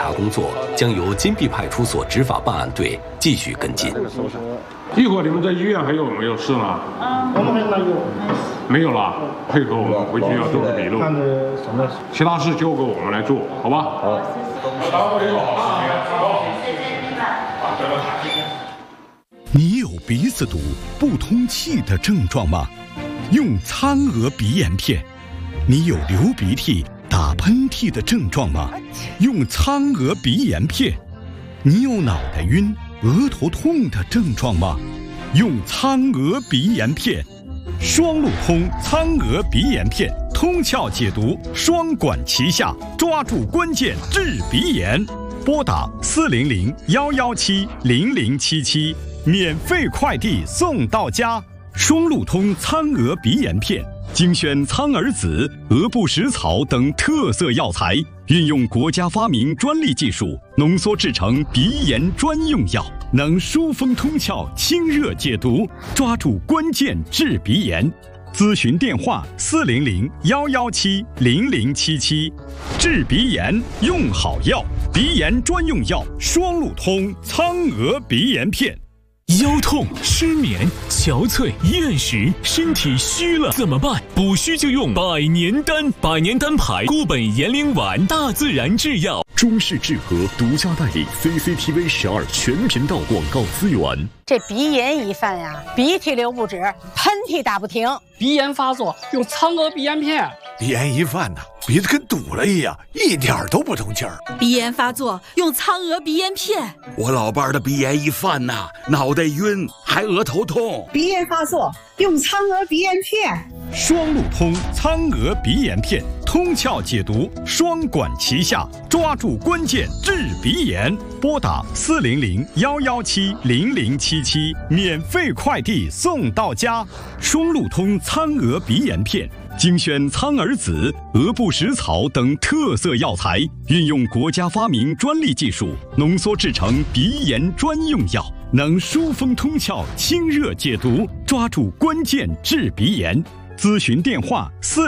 查工作将由金碧派出所执法办案队继续跟进。 一会儿你们在医院还有没有事呢？ 我们还有。 没有了，配合我们回去要做个笔录。其他事交给我们来做，好吧？好。 你有鼻子堵、不通气的症状吗？用苍娥鼻炎片。你有流鼻涕、打喷嚏的症状吗？用苍娥鼻炎片。你有脑袋晕、额头痛的症状吗？用苍娥鼻炎片。双路通苍娥鼻炎片，通窍解毒，双管齐下，抓住关键治鼻炎。拨打400-117-0077，免费快递送到家。双路通苍娥鼻炎片，精选苍耳子、鹅不食草等特色药材，运用国家发明专利技术，浓缩制成鼻炎专用药，能疏风通窍、清热解毒，抓住关键治鼻炎。咨询电话400-117-0077。治鼻炎用好药，鼻炎专用药双路通苍娥鼻炎片。 腰痛、失眠、憔悴、厌食，身体虚了怎么办？补虚就用百年丹，百年丹牌固本延龄丸，大自然制药。 中式治和独家代理 CCTV12全频道广告资源。 这鼻炎一犯呀，鼻涕流不止，喷嚏打不停。 鼻炎发作用苍娥鼻炎片。 鼻炎一犯呐，鼻子跟堵了一样，一点都不通气儿。 鼻炎发作用苍娥鼻炎片。 我老伴儿的鼻炎一犯呐，脑袋晕，还额头痛。 鼻炎发作用苍娥鼻炎片。 双路通苍娥鼻炎片，通窍解毒，双管齐下，抓住关键治鼻炎。拨打400-117-0077，免费快递送到家。双路通苍娥鼻炎片，精选苍耳子、鹅不食草等特色药材，运用国家发明专利技术，浓缩制成鼻炎专用药，能疏风通窍、清热解毒，抓住关键治鼻炎。咨询电话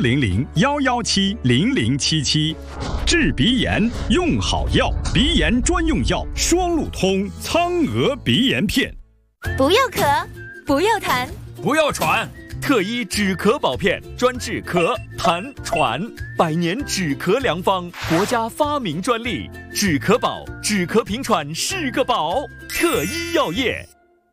400-117-0077。治鼻炎用好药，鼻炎专用药双路通苍娥鼻炎片。 不要咳，不要痰， 不要喘。特医止咳宝片，专治咳、痰、喘，百年止咳良方，国家发明专利。止咳宝，止咳平喘是个宝。特医药业。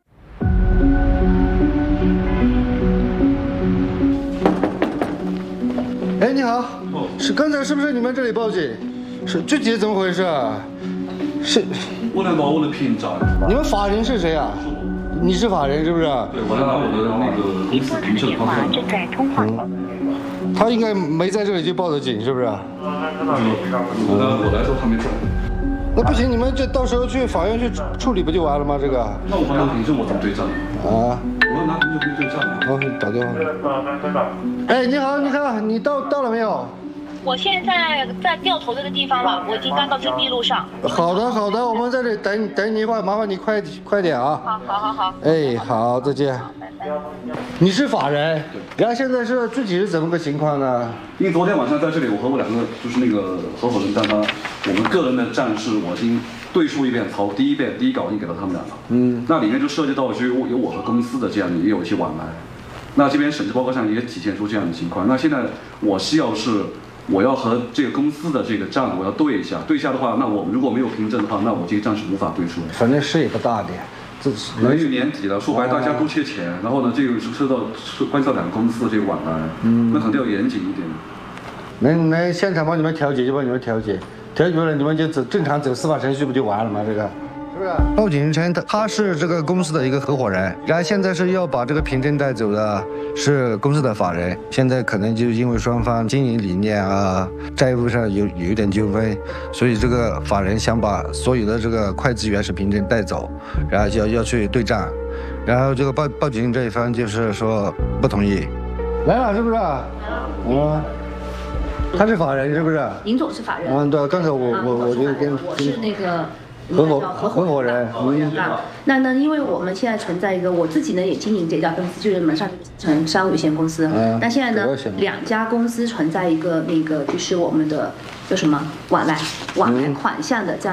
哎，你好，是刚才是不是你们这里报警？是具体怎么回事啊？是， 我来把我的凭找。 你们法人是谁啊？你是法人是不是？ 对，我来拿我的那个公司凭证报证。 正在通话。 他应该没在这里就报的警，是不是？ 我来的时候他没在。 那不行，你们这到时候去法院去处理不就完了吗？这个。 那我拿凭证我怎么对账？ 啊。 我要拿凭证可以对账。 好，打电话。哎，你好，你看你到了没有？ 我现在在掉头这个地方了，我已经刚到金碧路上。 好的，好的，我们在这里等你一会儿，麻烦你快点啊。 好。 哎，好，再见。你是法人，然后现在是具体是怎么个情况呢？ 因为昨天晚上在这里，我和我两个就是那个合伙人，我们个人的战事我已经对述一遍，第一稿已经给到他们俩了。那里面就涉及到就有我和公司的这样也有一些往来。那这边审计报告上也体现出这样的情况。那现在我需要是。我要和这个公司的这个账我要对一下的话，那我们如果没有凭证的话，那我这个账是无法对出来。 反正事也不大的，这是因为年底了，说白大家都缺钱，然后呢，这个关系到两个公司的这个往来，那肯定要严谨一点。 那现场帮你们调解就帮你们调解了，你们就正常走司法程序不就完了吗？这个。是不是？报警称他是这个公司的一个合伙人，然后现在是要把这个凭证带走的是公司的法人，现在可能就因为双方经营理念啊、债务上有一点纠纷，所以这个法人想把所有的这个会计原始凭证带走，然后要去对账，然后这个报警这一方就是说不同意，来了是不是？他是法人是不是？ 林总是法人。 对，刚才我就跟我是那个。 合伙人， 那因为我们现在存在一个，我自己呢也经营这家公司，就是门上商有限公司。那现在呢，2家公司存在一个就是我们的叫什么往来款项的这样。